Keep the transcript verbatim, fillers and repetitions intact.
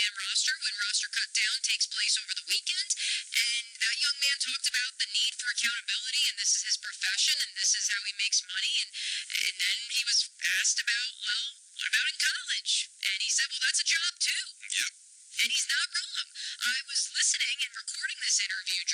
man roster when roster cut down takes place over the weekend. And that young man talked about the need for accountability, and this is his profession, and this is how he makes money. And, and then he was asked about, well, what about in college? And he said, well, that's a job too. Yeah. And he's not wrong. I was listening and recording this interview